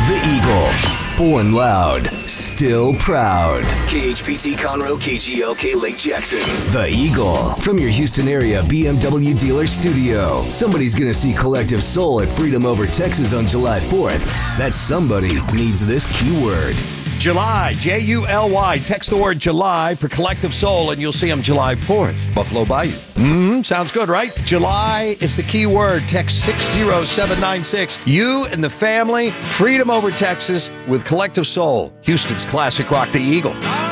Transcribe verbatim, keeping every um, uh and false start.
The Eagle. Born loud, still proud. K H P T Conroe, K G L K Lake Jackson. The Eagle. From your Houston area B M W dealer studio. Somebody's gonna see Collective Soul at Freedom Over Texas on July fourth. That somebody needs this keyword. July, J U L Y. Text the word July for Collective Soul, and you'll see them July fourth. Buffalo Bayou. Mm-hmm. Sounds good, right? July is the key word. Text six zero seven nine six. You and the family, Freedom Over Texas with Collective Soul. Houston's classic rock, The Eagle.